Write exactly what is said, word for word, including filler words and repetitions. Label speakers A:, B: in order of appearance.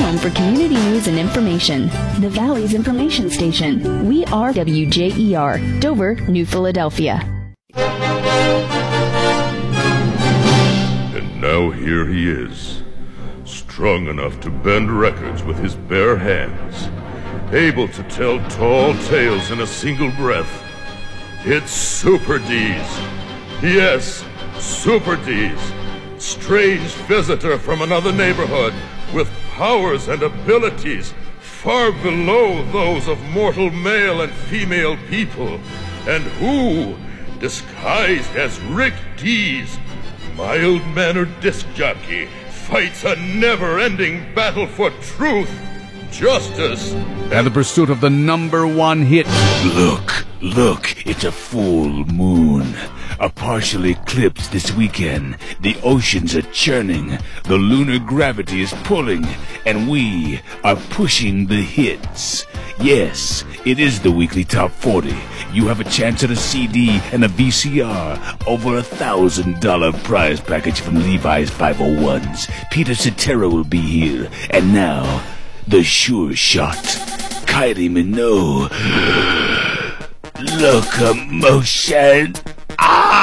A: home for community news and information. The Valley's information station. We are W J E R, Dover, New Philadelphia.
B: And now here he is, strong enough to bend records with his bare hands, able to tell tall tales in a single breath. It's Super D's. Yes, Super D's. Strange visitor from another neighborhood with powers and abilities far below those of mortal male and female people, and who, disguised as Rick Dees, mild-mannered disc jockey, fights a never-ending battle for truth, justice,
C: and the pursuit of the number one hit.
D: Look, look, it's a full moon. A partial eclipse this weekend. The oceans are churning, the lunar gravity is pulling, and we are pushing the hits. Yes, it is the weekly top forty. You have a chance at a C D and a V C R. Over a thousand dollar prize package from Levi's five oh ones. Peter Cetera will be here. And now, the sure shot. Kylie Minogue. Locomotion. Ah!